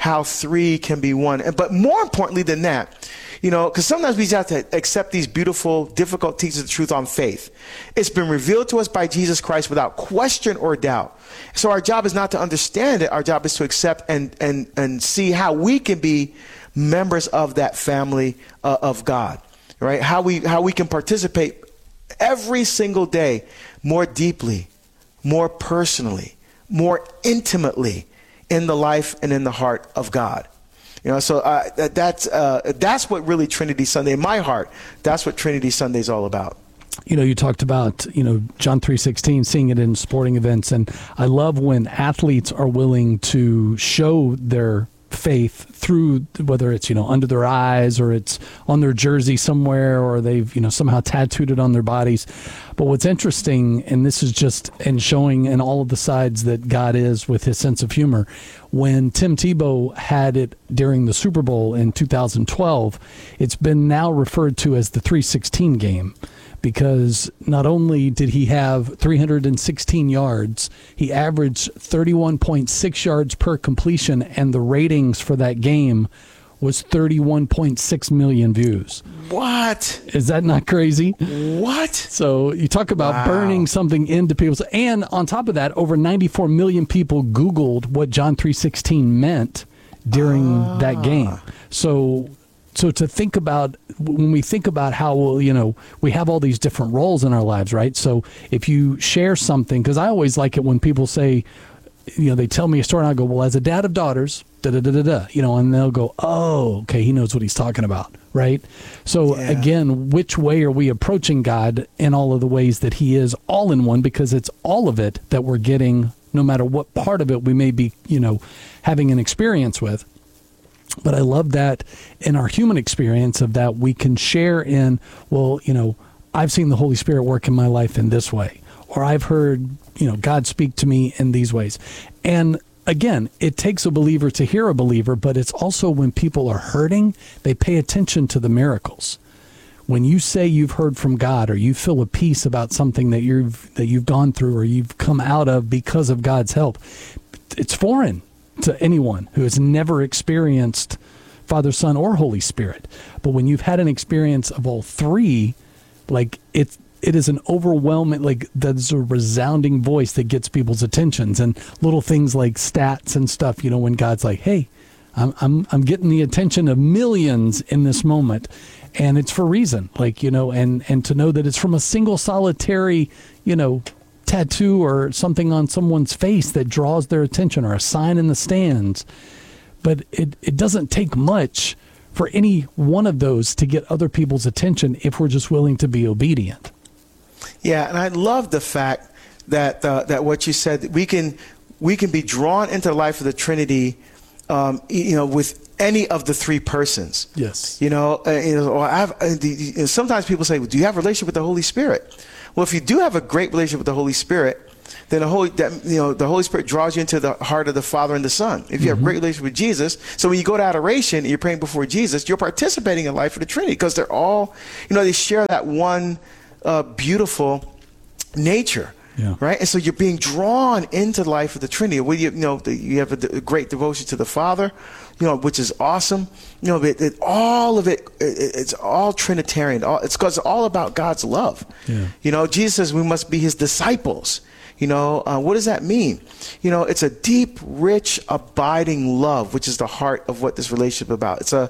how three can be one. But more importantly than that, you know, because sometimes we just have to accept these beautiful, difficult teachings of the truth on faith. It's been revealed to us by Jesus Christ without question or doubt. So our job is not to understand it. Our job is to accept and and and see how we can be members of that family uh, of God, right? How we how we can participate every single day more deeply, more personally, more intimately in the life and in the heart of God. You know, so uh, that, that's uh, that's what really Trinity Sunday, in my heart, that's what Trinity Sunday is all about. You know, you talked about, you know, John three sixteen, seeing it in sporting events. And I love when athletes are willing to show their faith through, whether it's, you know, under their eyes or it's on their jersey somewhere, or they've, you know, somehow tattooed it on their bodies. But what's interesting, and this is just in showing in all of the sides that God is with his sense of humor, when Tim Tebow had it during the Super Bowl in two thousand twelve, it's been now referred to as the three sixteen game. Because not only did he have three hundred sixteen yards, he averaged thirty-one point six yards per completion, and the ratings for that game was thirty-one point six million views. What? Is that not crazy? What? So you talk about Wow. burning something into people's... And on top of that, over ninety-four million people Googled what John three sixteen meant during Ah. that game. So... So to think about, when we think about how, well, you know, we have all these different roles in our lives, right? So if you share something, because I always like it when people say, you know, they tell me a story and I go, well, as a dad of daughters, da da da da da, you know, and they'll go, oh, okay, he knows what he's talking about, right? So Yeah. again, which way are we approaching God in all of the ways that he is all in one? Because it's all of it that we're getting, no matter what part of it we may be, you know, having an experience with. But I love that in our human experience of that we can share in, well, you know, I've seen the Holy Spirit work in my life in this way, or I've heard, you know, God speak to me in these ways. And again, it takes a believer to hear a believer, but it's also when people are hurting, they pay attention to the miracles. When you say you've heard from God, or you feel a peace about something that you've that you've gone through or you've come out of because of God's help, it's foreign to anyone who has never experienced Father, Son, or Holy Spirit. But when you've had an experience of all three, like it, it is an overwhelming, like there's a resounding voice that gets people's attentions, and little things like stats and stuff, you know, when God's like, hey, I'm, I'm, I'm getting the attention of millions in this moment. And it's for a reason, like, you know, and, and to know that it's from a single solitary, you know, tattoo or something on someone's face that draws their attention, or a sign in the stands. But it, it doesn't take much for any one of those to get other people's attention if we're just willing to be obedient. Yeah, and I love the fact that uh, that what you said, that we can we can be drawn into the life of the Trinity, um, you know, with any of the three persons. Yes. You know, uh, you know, or I have, uh, the, you know, sometimes people say, well, do you have a relationship with the Holy Spirit? Well, if you do have a great relationship with the Holy Spirit, then the Holy, that, you know, the Holy Spirit draws you into the heart of the Father and the Son. If you have a great relationship with Jesus, so when you go to adoration and you're praying before Jesus, you're participating in the life of the Trinity, because they're all, you know, they share that one uh, beautiful nature. Yeah. Right, and so you're being drawn into the life of the Trinity. Well, you, you know, the, you have a, a great devotion to the Father, you know, which is awesome. You know, it, it, all of it, it, it's all Trinitarian. All, it's because it's all about God's love. Yeah. You know, Jesus says we must be His disciples. You know, uh, what does that mean? You know, it's a deep, rich, abiding love, which is the heart of what this relationship is about. It's a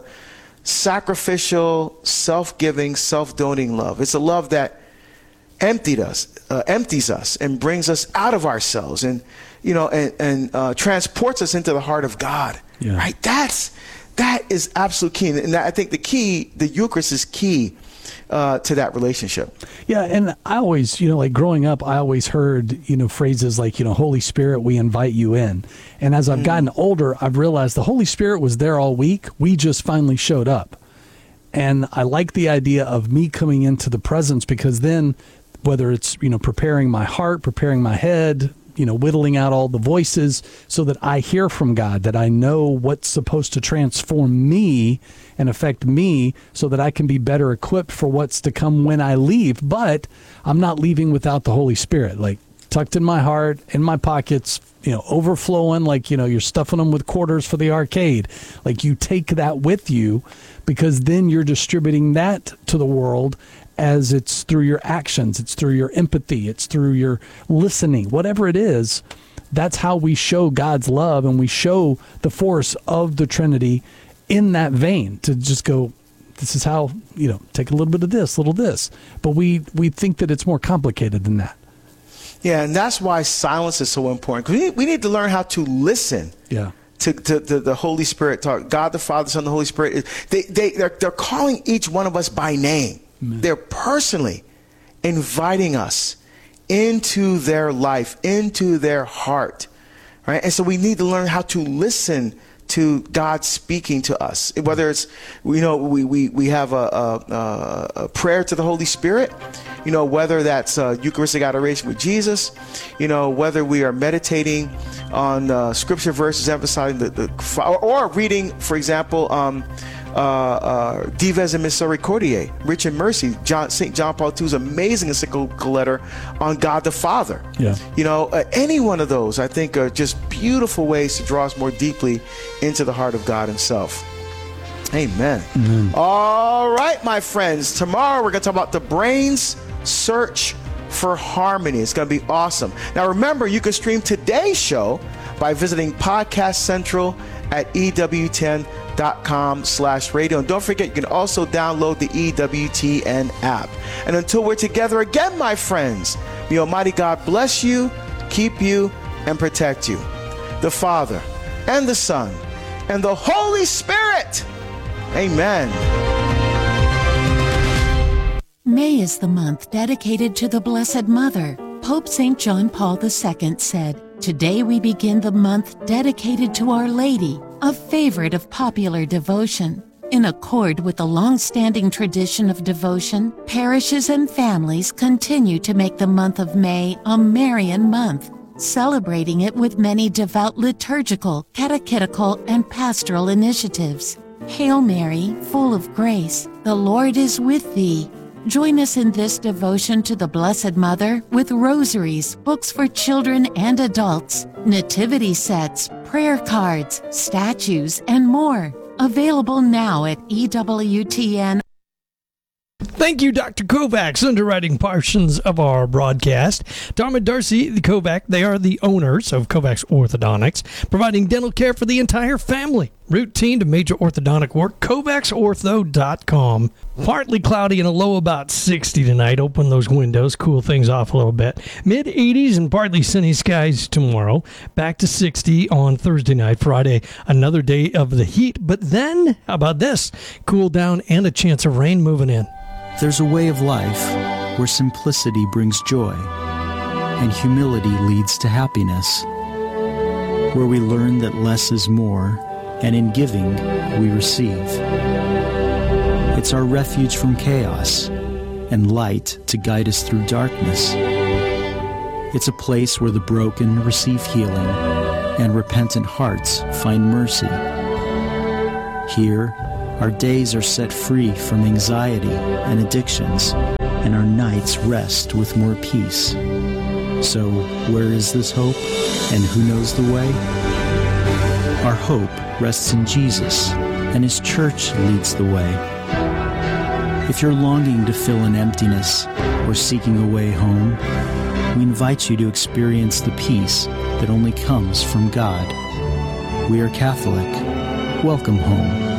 sacrificial, self-giving, self-donating love. It's a love that emptied us, uh, empties us, and brings us out of ourselves, and you know, and, and uh, transports us into the heart of God. Yeah. Right? That's that is absolute key, and that, I think the key, the Eucharist is key uh, to that relationship. Yeah, and I always, you know, like growing up, I always heard, you know, phrases like, you know, Holy Spirit, we invite you in. And as I've mm. gotten older, I've realized the Holy Spirit was there all week. We just finally showed up. And I like the idea of me coming into the presence, because then, whether it's, you know, preparing my heart, preparing my head, you know, whittling out all the voices so that I hear from God, that I know what's supposed to transform me and affect me so that I can be better equipped for what's to come when I leave. But I'm not leaving without the Holy Spirit, like tucked in my heart, in my pockets, you know, overflowing, like, you know, you're stuffing them with quarters for the arcade. Like, you take that with you, because then you're distributing that to the world as it's through your actions, it's through your empathy, it's through your listening, whatever it is. That's how we show God's love, and we show the force of the Trinity in that vein, to just go, this is how, you know, take a little bit of this, little this. But we, we think that it's more complicated than that. Yeah, and that's why silence is so important. Because we need, we need to learn how to listen. Yeah. To, to, to the Holy Spirit talk. God the Father, Son, the Holy Spirit. They, they, they're, they're calling each one of us by name. Amen. They're personally inviting us into their life, into their heart. Right? And so we need to learn how to listen to God speaking to us. Whether it's, you know, we, we, we have a, a, a prayer to the Holy Spirit, you know, whether that's uh, Eucharistic adoration with Jesus, you know, whether we are meditating on uh, scripture verses emphasizing the, the or, or reading, for example, um, uh, uh, Dives et Misericordiae, Rich in Mercy, John, Saint John Paul the Second's amazing encyclical letter on God the Father. Yeah. You know, uh, any one of those, I think, are just beautiful ways to draw us more deeply into the heart of God himself. Amen. Mm-hmm. All right, my friends. Tomorrow we're going to talk about the brain's search for harmony. It's going to be awesome. Now, remember, you can stream today's show by visiting Podcast Central at E W T N dot com slash radio. And don't forget, you can also download the E W T N app. And until we're together again, my friends, may Almighty God bless you, keep you, and protect you. The Father, and the Son, and the Holy Spirit. Amen. May is the month dedicated to the Blessed Mother. Pope Saint John Paul the Second said, "Today we begin the month dedicated to Our Lady, a favorite of popular devotion." In accord with the long-standing tradition of devotion, parishes and families continue to make the month of May a Marian month, celebrating it with many devout liturgical, catechetical, and pastoral initiatives. Hail Mary, full of grace, the Lord is with thee. Join us in this devotion to the Blessed Mother with rosaries, books for children and adults, nativity sets, prayer cards, statues, and more. Available now at E W T N. Thank you, Doctor Kovacs, underwriting portions of our broadcast. Tom and Darcy, the Kovac, they are the owners of Kovacs Orthodontics, providing dental care for the entire family. Routine to major orthodontic work, kovacs ortho dot com. Partly cloudy and a low about sixty tonight. Open those windows, cool things off a little bit. mid eighties and partly sunny skies tomorrow. Back to sixty on Thursday night. Friday, another day of the heat. But then, how about this? Cool down and a chance of rain moving in. There's a way of life where simplicity brings joy and humility leads to happiness, where we learn that less is more, and in giving, we receive. It's our refuge from chaos and light to guide us through darkness. It's a place where the broken receive healing and repentant hearts find mercy. Here, our days are set free from anxiety and addictions, and our nights rest with more peace. So, where is this hope, and who knows the way? Our hope rests in Jesus, and His church leads the way. If you're longing to fill an emptiness or seeking a way home, we invite you to experience the peace that only comes from God. We are Catholic. Welcome home.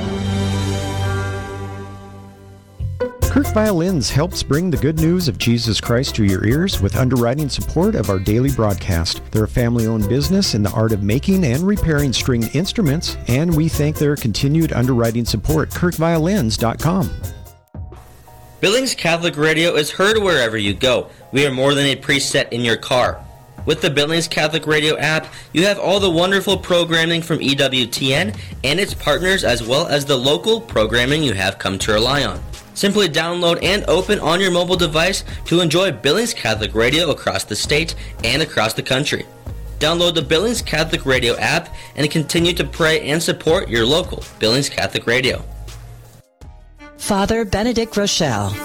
Kirk Violins helps bring the good news of Jesus Christ to your ears with underwriting support of our daily broadcast. They're a family-owned business in the art of making and repairing stringed instruments, and we thank their continued underwriting support. kirk violins dot com. Billings Catholic Radio is heard wherever you go. We are more than a preset in your car. With the Billings Catholic Radio app, you have all the wonderful programming from E W T N and its partners, as well as the local programming you have come to rely on. Simply download and open on your mobile device to enjoy Billings Catholic Radio across the state and across the country. Download the Billings Catholic Radio app and continue to pray and support your local Billings Catholic Radio. Father Benedict Rochelle,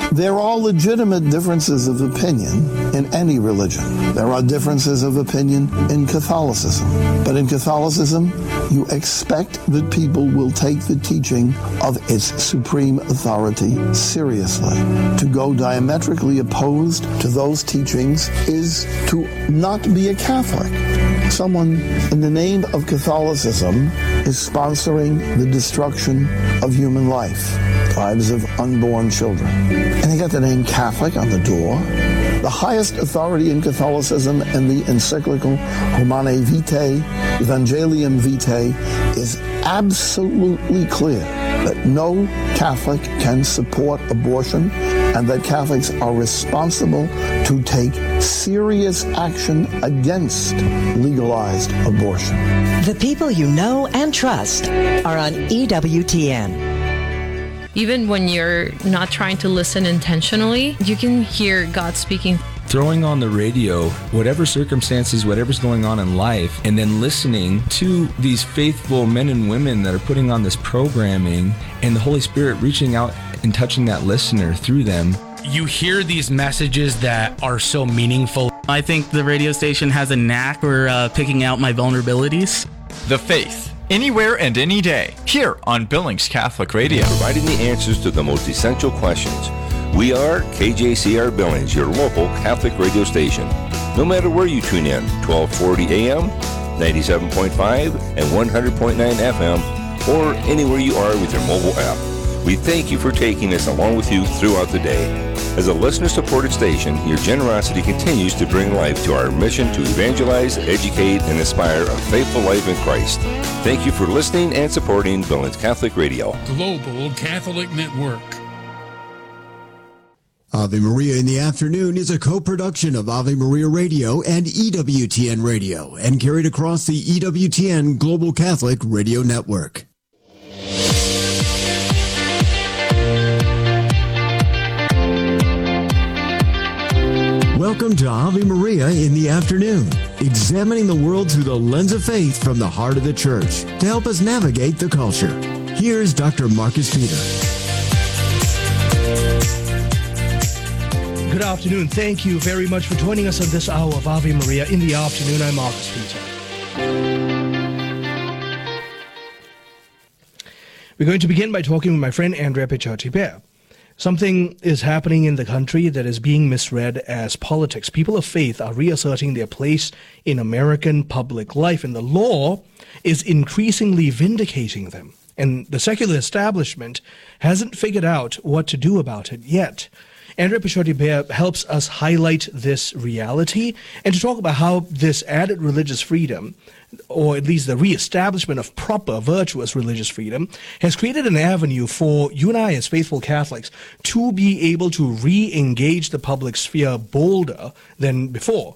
There are legitimate differences of opinion in any religion. There are differences of opinion in Catholicism. But in Catholicism, you expect that people will take the teaching of its supreme authority seriously. To go diametrically opposed to those teachings is to not be a Catholic. Someone in the name of Catholicism is sponsoring the destruction of human life, lives of unborn children. And they got the name Catholic on the door. The highest authority in Catholicism in the encyclical Humanae Vitae, Evangelium Vitae, is absolutely clear that no Catholic can support abortion and that Catholics are responsible to take serious action against legalized abortion. The people you know and trust are on E W T N. Even when you're not trying to listen intentionally, you can hear God speaking. Throwing on the radio, whatever circumstances, whatever's going on in life, and then listening to these faithful men and women that are putting on this programming, and the Holy Spirit reaching out and touching that listener through them. You hear these messages that are so meaningful. I think the radio station has a knack for uh, picking out my vulnerabilities. The Faith, anywhere and any day, here on Billings Catholic Radio. Providing the answers to the most essential questions. We are K J C R Billings, your local Catholic radio station. No matter where you tune in, twelve forty A M, ninety-seven point five, and one hundred point nine F M, or anywhere you are with your mobile app. We thank you for taking us along with you throughout the day. As a listener-supported station, your generosity continues to bring life to our mission to evangelize, educate, and inspire a faithful life in Christ. Thank you for listening and supporting Billings Catholic Radio. Global Catholic Network. Ave Maria in the Afternoon is a co-production of Ave Maria Radio and E W T N Radio and carried across the E W T N Global Catholic Radio Network. Welcome to Ave Maria in the Afternoon, examining the world through the lens of faith from the heart of the Church to help us navigate the culture. Here's Doctor Marcus Peter. Good afternoon. Thank you very much for joining us on this hour of Ave Maria in the Afternoon. I'm Marcus Peter. We're going to begin by talking with my friend Andrea Picciotti-Bear. Something is happening in the country that is being misread as politics. People of faith are reasserting their place in American public life, and the law is increasingly vindicating them. And the secular establishment hasn't figured out what to do about it yet. Andrea Picciotti-Bear helps us highlight this reality and to talk about how this added religious freedom, or at least the reestablishment of proper, virtuous religious freedom, has created an avenue for you and I as faithful Catholics to be able to re-engage the public sphere bolder than before.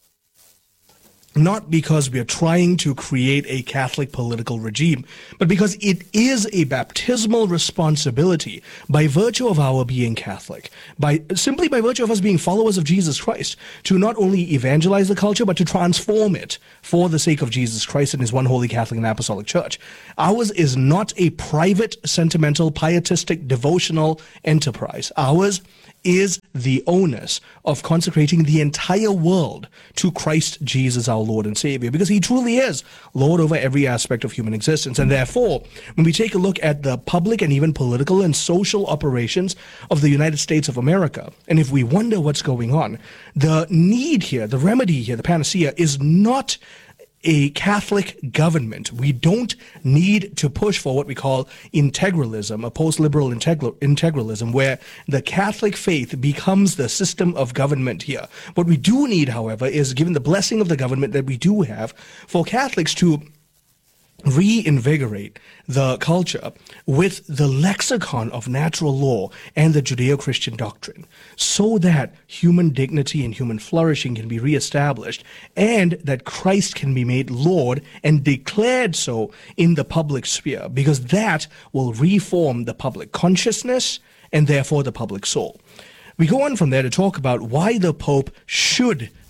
Not because we are trying to create a Catholic political regime, but because it is a baptismal responsibility by virtue of our being Catholic, by simply by virtue of us being followers of Jesus Christ, to not only evangelize the culture, but to transform it for the sake of Jesus Christ and His one holy Catholic and Apostolic Church. Ours is not a private, sentimental, pietistic, devotional enterprise. Ours is the onus of consecrating the entire world to Christ Jesus, our Lord and Savior, because He truly is Lord over every aspect of human existence. And therefore, when we take a look at the public and even political and social operations of the United States of America, and if we wonder what's going on, the need here, the remedy here, the panacea is not a Catholic government. We don't need to push for what we call integralism, a post-liberal integral, integralism, where the Catholic faith becomes the system of government here. What we do need, however, is, given the blessing of the government that we do have, for Catholics to reinvigorate the culture with the lexicon of natural law and the Judeo-Christian doctrine, so that human dignity and human flourishing can be reestablished, and that Christ can be made Lord and declared so in the public sphere, because that will reform the public consciousness and therefore the public soul. We go on from there to talk about why the Pope should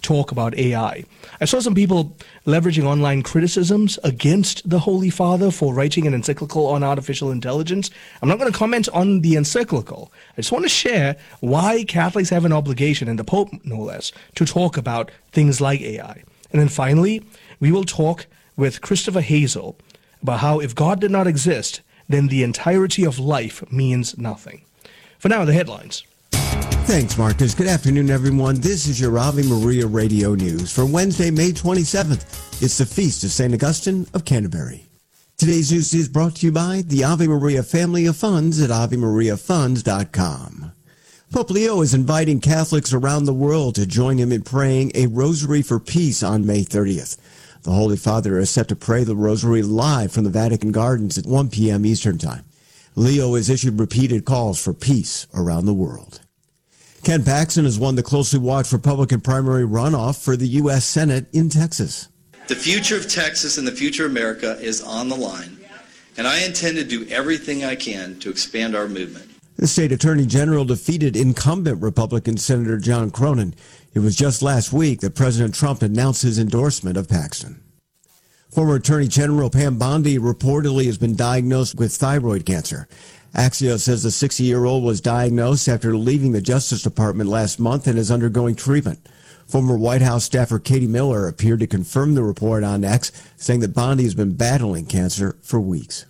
talk about A I. I saw some people leveraging online criticisms against the Holy Father for writing an encyclical on artificial intelligence. I'm not going to comment on the encyclical. I just want to share why Catholics have an obligation, and the Pope no less, to talk about things like A I. And then finally, we will talk with Christopher Hazel about how if God did not exist, then the entirety of life means nothing. For now, the headlines. Thanks, Marcus. Good afternoon, everyone. This is your Ave Maria Radio News for Wednesday, May twenty-seventh. It's the Feast of Saint Augustine of Canterbury. Today's news is brought to you by the Ave Maria Family of Funds at ave maria funds dot com. Pope Leo is inviting Catholics around the world to join him in praying a Rosary for Peace on May thirtieth. The Holy Father is set to pray the Rosary live from the Vatican Gardens at one p.m. Eastern Time. Leo has issued repeated calls for peace around the world. Ken Paxton has won the closely watched Republican primary runoff for the U S Senate in Texas. The future of Texas and the future of America is on the line, and I intend to do everything I can to expand our movement. The state attorney general defeated incumbent Republican Senator John Cronin. It was just last week that President Trump announced his endorsement of Paxton. Former Attorney General Pam Bondi reportedly has been diagnosed with thyroid cancer. Axios says the sixty-year-old was diagnosed after leaving the Justice Department last month and is undergoing treatment. Former White House staffer Katie Miller appeared to confirm the report on X, saying that Bondi has been battling cancer for weeks.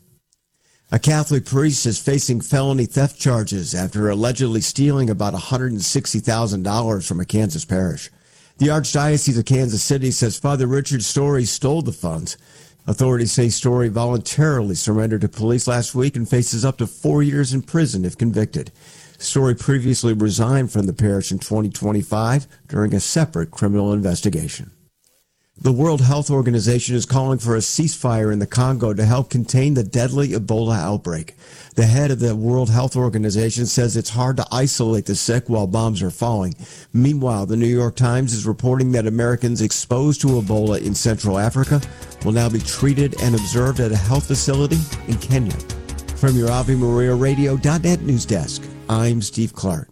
A Catholic priest is facing felony theft charges after allegedly stealing about one hundred sixty thousand dollars from a Kansas parish. The Archdiocese of Kansas City says Father Richard Story stole the funds. Authorities say Story voluntarily surrendered to police last week and faces up to four years in prison if convicted. Story previously resigned from the parish in twenty twenty-five during a separate criminal investigation. The World Health Organization is calling for a ceasefire in the Congo to help contain the deadly Ebola outbreak. The head of the World Health Organization says it's hard to isolate the sick while bombs are falling. Meanwhile, the New York Times is reporting that Americans exposed to Ebola in Central Africa will now be treated and observed at a health facility in Kenya. From your Ave Maria Radio dot net news desk, I'm Steve Clark.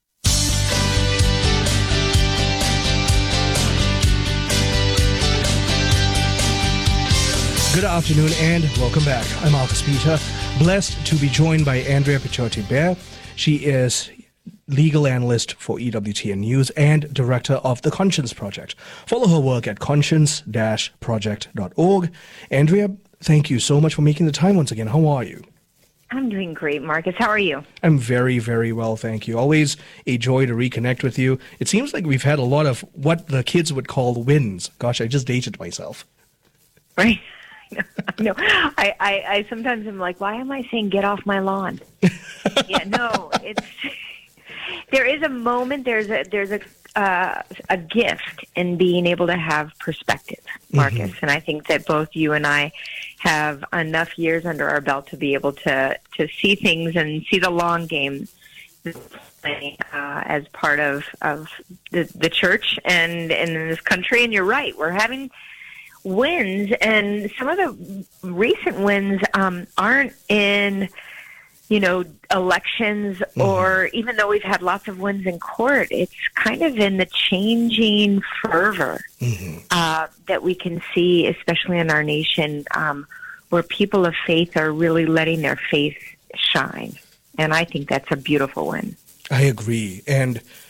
Good afternoon and welcome back. I'm Marcus Peter, blessed to be joined by Andrea Picciotti-Bear. She is legal analyst for E W T N News and director of the Conscience Project. Follow her work at conscience dash project dot org. Andrea, thank you so much for making the time once again. How are you? I'm doing great, Marcus. How are you? I'm very, very well, thank you. Always a joy to reconnect with you. It seems like we've had a lot of what the kids would call wins. Gosh, I just dated myself. Right. No, I, I, I sometimes am like, why am I saying get off my lawn? Yeah, no, it's there is a moment, there's a there's a uh, a gift in being able to have perspective, Marcus, mm-hmm. and I think that both you and I have enough years under our belt to be able to to see things and see the long game uh, as part of of the, the church and, and in this country. And you're right, we're having wins, and some of the recent wins um, aren't in, you know, elections, mm-hmm. or even though we've had lots of wins in court, it's kind of in the changing fervor mm-hmm. uh, that we can see, especially in our nation, um, where people of faith are really letting their faith shine. And I think that's a beautiful win. I agree. And